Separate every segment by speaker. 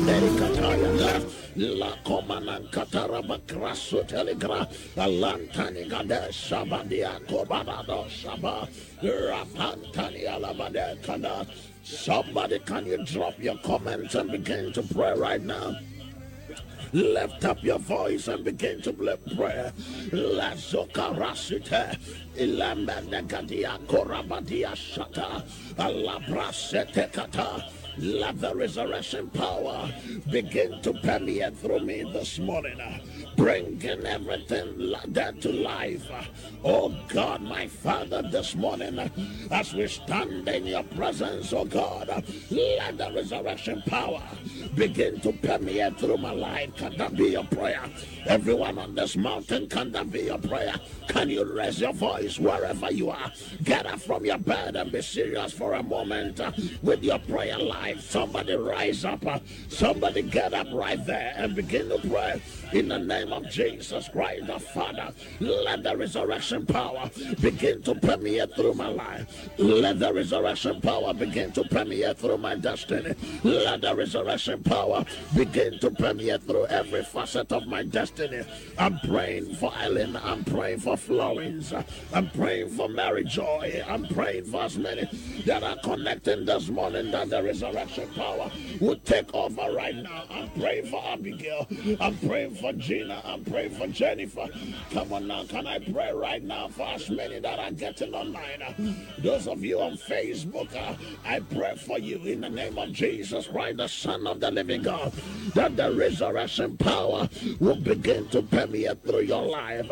Speaker 1: Derikataya, La Comanan Cataraba Crasso Telegra, Alantani Gade Shabadia Cobanado Shaba, Rapantani Alabade Kada. Somebody, can you drop your comments and begin to pray right now? Lift up your voice and begin to pray. Lazokarasite, Ilambanagadia, Korabadia Shata, Alabrasete Kata. Let the resurrection power begin to permeate through me this morning, bringing everything dead to life. Oh God, my Father, this morning, as we stand in your presence, oh God, let the resurrection power begin to permeate through my life. Can that be your prayer? Everyone on this mountain, can that be your prayer? Can you raise your voice wherever you are? Get up from your bed and be serious for a moment with your prayer life. Somebody rise up. Somebody get up right there and begin to pray in the name of Jesus Christ the Father. Let the resurrection power begin to permeate through my life. Let the resurrection power begin to permeate through my destiny. Let the resurrection power begin to permeate through every facet of my destiny. I'm praying for Ellen. I'm praying for Florence. I'm praying for Mary Joy. I'm praying for as many that are connecting this morning, that the resurrection power will take over right now. I'm praying for Abigail. I'm praying for Gina. I'm praying for Jennifer. Come on now, can I pray right now for as many that are getting online? Those of you on Facebook, I pray for you in the name of Jesus Christ, the Son of the living God, that the resurrection power will begin to permeate through your life.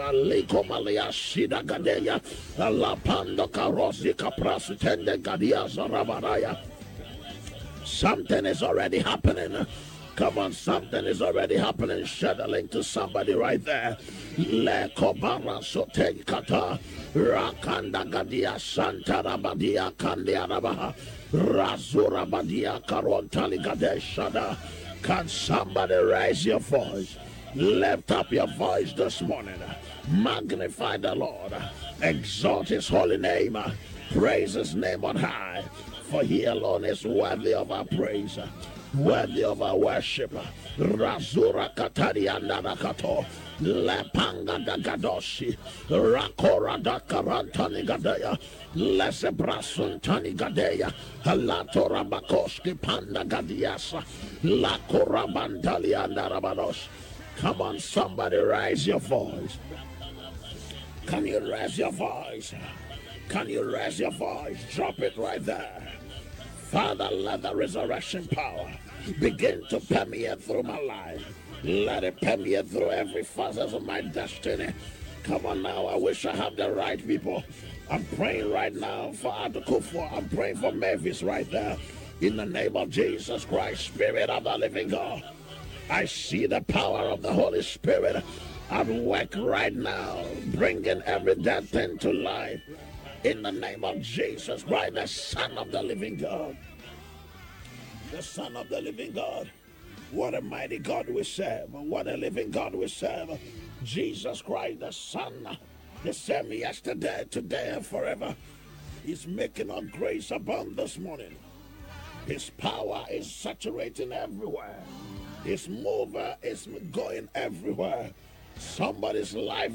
Speaker 1: Something is already happening. Come on, something is already happening. Share the link to somebody right there. Le Kobara Sote Kata Rakanda Gadia Santa Rabadia Kandia Rabaha Razura Badia Karontali Gade Shada. Can somebody raise your voice? Lift up your voice this morning. Magnify the Lord. Exalt his holy name. Praise his name on high. For he alone is worthy of our praise, worthy of our worship. Razura Kataria Narakato, Lepanga da Gadoshi, Rakora da Karantani Gadea, Lesebrasun Tani Gadea, Halatora Bakoski Panda Gadiasa, La Korabantalia Narabados. Come on, somebody, raise your voice. Can you raise your voice? Can you raise your voice? Drop it right there. Father, let the resurrection power begin to permeate through my life. Let it permeate through every facet of my destiny. Come on now, I wish I had the right people. I'm praying right now for Adokufo. I'm praying for Mavis right there. In the name of Jesus Christ, Spirit of the living God, I see the power of the Holy Spirit at work right now, bringing every dead thing to life. In the name of Jesus Christ, the Son of the living God. The Son of the living God. What a mighty God we serve. What a living God we serve. Jesus Christ, the Son, the same yesterday, today, and forever. He's making our grace abound this morning. His power is saturating everywhere. His mover is going everywhere. Somebody's life